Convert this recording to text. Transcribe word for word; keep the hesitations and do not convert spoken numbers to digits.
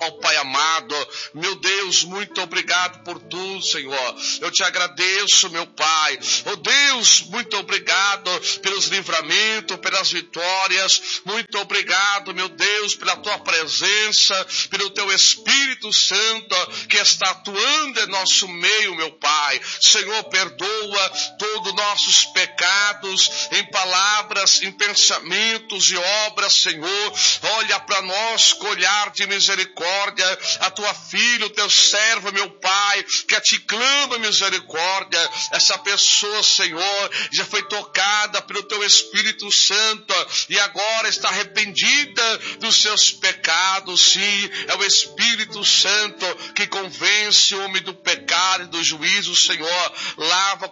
ó Pai amado. Meu Deus, muito obrigado por tudo, Senhor. Eu te agradeço, meu Pai. Oh Deus, muito obrigado pelos livramentos, pelas vitórias. Muito obrigado, meu Deus, pela tua presença, pelo teu Espírito Santo que está atuando em nosso meio, meu Pai. Senhor, perdoa todos nossos pecados em palavras, em pensamentos e obras, Senhor. Olha para nós com olhar de misericórdia, a tua filha, o teu servo, meu Pai, que a ti clama misericórdia. Essa pessoa, Senhor, já foi tocada pelo teu Espírito Santo e agora está arrependida dos seus pecados. Sim, é o Espírito Santo que convence o homem do pecado e do juízo, Senhor. Lava